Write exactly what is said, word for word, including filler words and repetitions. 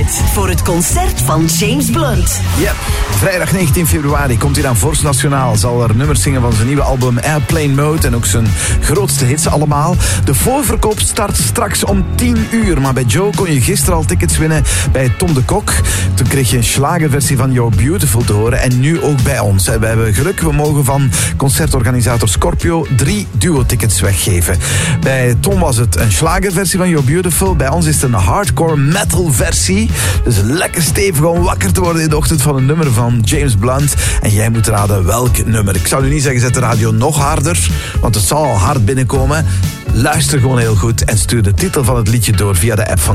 tijd voor het concert van James Blunt. Ja, vrijdag negentien februari komt hij aan Force Nationaal. Zal er nummers zingen van zijn nieuwe album Airplane Mode en ook zijn grootste hits allemaal. De voorverkoop start straks om tien uur. Maar bij Joe kon je gisteren al tickets winnen bij Tom de Kok. Toen kreeg je een slagerversie van You're Beautiful te horen. En nu ook bij ons. We hebben geluk, we mogen van concertorganisator Scorpio drie duo-tickets weggeven. Bij Tom was het een slagerversie van You're Beautiful. Bij ons is het een hardcore metal versie. Dus lekker stevig om wakker te worden in de ochtend van een nummer van James Blunt. En jij moet raden welk nummer. Ik zou nu niet zeggen, zet de radio nog harder, want het zal al hard binnenkomen. Luister gewoon heel goed en stuur de titel van het liedje door via de app van